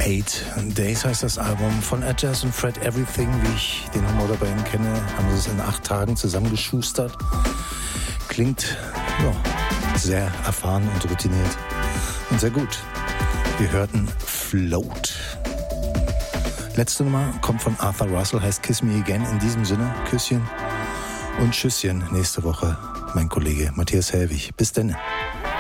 8 Days heißt das Album von Ed Jazz und Fred Everything, wie ich den Humor dabei kenne, haben sie es in 8 Tagen zusammengeschustert. Klingt sehr erfahren und routiniert und sehr gut. Wir hörten Float. Letzte Nummer kommt von Arthur Russell, heißt Kiss Me Again. In diesem Sinne, Küsschen und Tschüsschen. Nächste Woche mein Kollege Matthias Helwig. Bis denn.